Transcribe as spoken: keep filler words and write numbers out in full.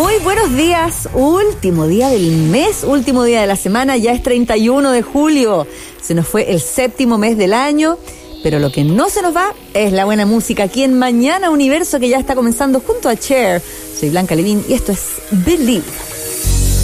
Muy buenos días, último día del mes, último día de la semana, ya es treinta y uno de julio, se nos fue el séptimo mes del año, pero lo que no se nos va es la buena música aquí en Mañana Universo, que ya está comenzando junto a Cher. Soy Blanca Levin y esto es Believe.